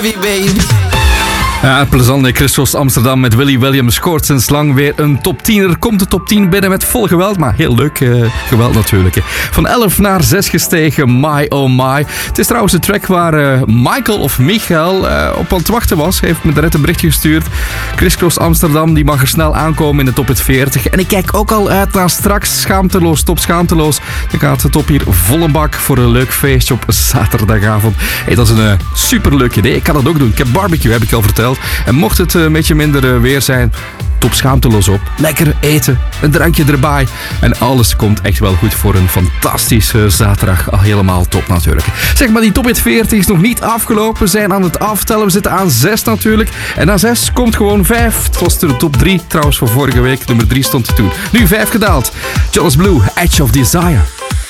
baby. Ja, plezant. Christos Amsterdam met Willy Williams scoort sinds lang weer een top 10. Er komt de top 10 binnen met vol geweld, maar heel leuk geweld natuurlijk. Van 11 naar 6 gestegen, My Oh My. Het is trouwens de track waar Michael of Michael op aan het wachten was. Hij heeft me net een berichtje gestuurd. Christos Amsterdam die mag er snel aankomen in de top 40. En ik kijk ook al uit naar straks Schaamteloos, top Schaamteloos. Dan gaat de top hier volle bak voor een leuk feestje op zaterdagavond. Hey, dat is een superleuk idee. Ik kan dat ook doen. Ik heb barbecue, heb ik al verteld. En mocht het een beetje minder weer zijn, top Schaamteloos op. Lekker eten, een drankje erbij. En alles komt echt wel goed voor een fantastische zaterdag. Al helemaal top natuurlijk. Zeg maar, die top 40 is nog niet afgelopen. We zijn aan het aftellen. We zitten aan 6 natuurlijk. En na 6 komt gewoon 5. Het was de top 3 trouwens van vorige week. Nummer 3 stond er toen. Nu 5 gedaald. Jonas Blue, Edge of Desire.